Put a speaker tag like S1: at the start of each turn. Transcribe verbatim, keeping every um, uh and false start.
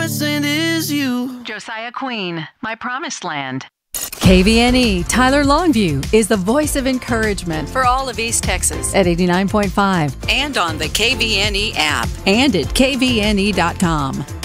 S1: promised land is you.
S2: Josiah Queen, My Promised Land.
S3: K V N E Tyler Longview is the voice of encouragement
S4: for all of East Texas
S3: at eighty-nine point five
S4: and on the K V N E app
S3: and at K V N E dot com.